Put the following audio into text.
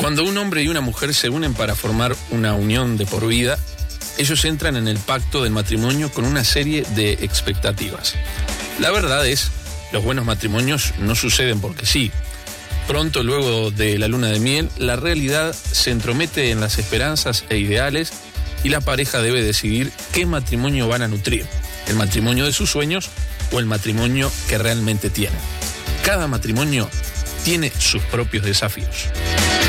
Cuando un hombre y una mujer se unen para formar una unión de por vida, ellos entran en el pacto del matrimonio con una serie de expectativas. La verdad es, los buenos matrimonios no suceden porque sí. Pronto, luego de la luna de miel, la realidad se entromete en las esperanzas e ideales y la pareja debe decidir qué matrimonio van a nutrir, el matrimonio de sus sueños o el matrimonio que realmente tienen. Cada matrimonio tiene sus propios desafíos.